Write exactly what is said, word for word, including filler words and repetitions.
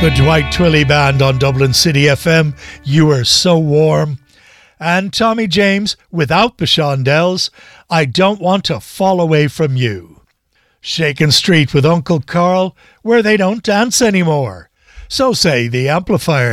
The Dwight Twilley Band on Dublin City F M, You Are So Warm. And Tommy James, without the Shondells, I Don't Want to Fall Away From You. Shakin' Street with Uncle Carl, where they don't dance anymore. So say the Amplifiers.